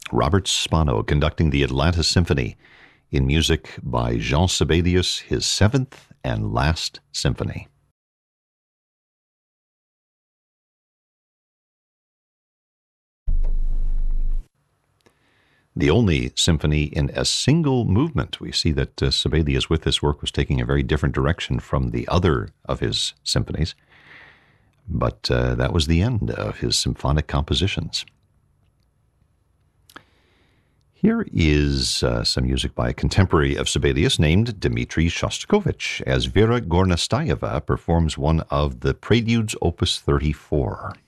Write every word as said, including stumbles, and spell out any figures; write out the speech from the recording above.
Robert Spano conducting the Atlanta Symphony in music by Jean Sibelius, his seventh and last symphony. The only symphony in a single movement. We see that uh, Sibelius with this work was taking a very different direction from the other of his symphonies, but uh, that was the end of his symphonic compositions. Here is uh, some music by a contemporary of Sibelius named Dmitri Shostakovich as Vera Gornastayeva performs one of the Preludes, Opus thirty-four.